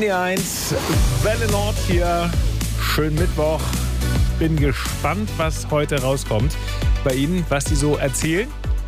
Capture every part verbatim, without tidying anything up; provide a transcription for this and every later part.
N D R eins, Welle Nord hier. Schönen Mittwoch. Bin gespannt, was heute rauskommt bei Ihnen, was Sie so erzählen.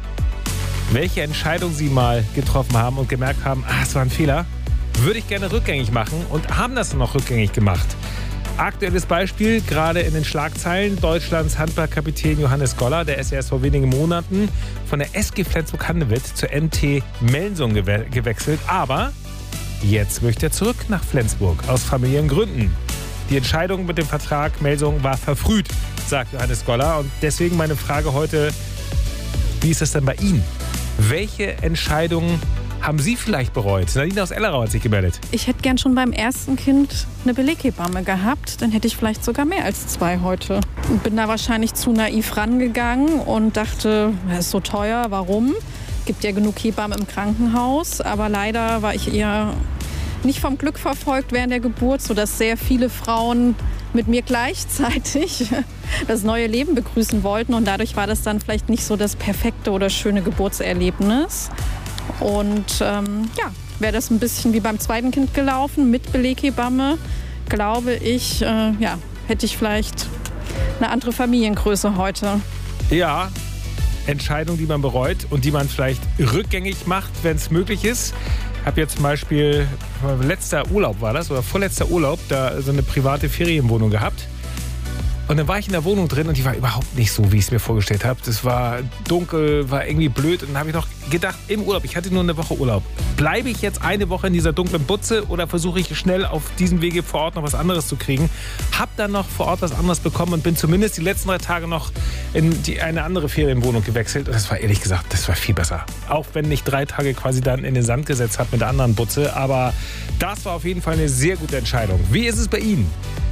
Welche Entscheidung Sie mal getroffen haben und gemerkt haben, ah, es war ein Fehler, würde ich gerne rückgängig machen und haben das dann noch rückgängig gemacht. Aktuelles Beispiel, gerade in den Schlagzeilen, Deutschlands Handballkapitän Johannes Goller, der ist erst vor wenigen Monaten von der S G Flensburg-Handewitt zur M T Melsung gewe- gewechselt, aber jetzt möchte er zurück nach Flensburg, aus familiären Gründen. Die Entscheidung mit dem Vertrag Melsung war verfrüht, sagt Johannes Goller. Und deswegen meine Frage heute, wie ist das denn bei Ihnen? Welche Entscheidungen haben Sie vielleicht bereut? Nadine aus Ellerau hat sich gemeldet. Ich hätte gern schon beim ersten Kind eine Beleghebamme gehabt. Dann hätte ich vielleicht sogar mehr als zwei heute. Und bin da wahrscheinlich zu naiv rangegangen und dachte, das ist so teuer, warum? Gibt ja genug Hebammen im Krankenhaus. Aber leider war ich eher nicht vom Glück verfolgt während der Geburt, sodass sehr viele Frauen mit mir gleichzeitig das neue Leben begrüßen wollten. Und dadurch war das dann vielleicht nicht so das perfekte oder schöne Geburtserlebnis. Und ähm, ja, wäre das ein bisschen wie beim zweiten Kind gelaufen, mit Beleghebamme, glaube ich, äh, ja, hätte ich vielleicht eine andere Familiengröße heute. Ja, Entscheidung, die man bereut und die man vielleicht rückgängig macht, wenn es möglich ist. Ich habe jetzt zum Beispiel, letzter Urlaub war das, oder vorletzter Urlaub, da so eine private Ferienwohnung gehabt. Und dann war ich in der Wohnung drin und die war überhaupt nicht so, wie ich es mir vorgestellt habe. Das war dunkel, war irgendwie blöd. Und dann habe ich noch gedacht, im Urlaub, ich hatte nur eine Woche Urlaub. Bleibe ich jetzt eine Woche in dieser dunklen Butze oder versuche ich schnell auf diesem Wege vor Ort noch was anderes zu kriegen? Hab dann noch vor Ort was anderes bekommen und bin zumindest die letzten drei Tage noch in die, eine andere Ferienwohnung gewechselt. Und das war ehrlich gesagt, das war viel besser. Auch wenn ich drei Tage quasi dann in den Sand gesetzt habe mit der anderen Butze. Aber das war auf jeden Fall eine sehr gute Entscheidung. Wie ist es bei Ihnen?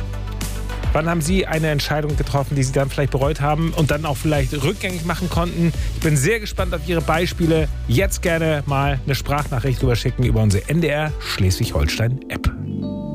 Wann haben Sie eine Entscheidung getroffen, die Sie dann vielleicht bereut haben und dann auch vielleicht rückgängig machen konnten? Ich bin sehr gespannt auf Ihre Beispiele. Jetzt gerne mal eine Sprachnachricht rüberschicken über unsere N D R Schleswig-Holstein-App.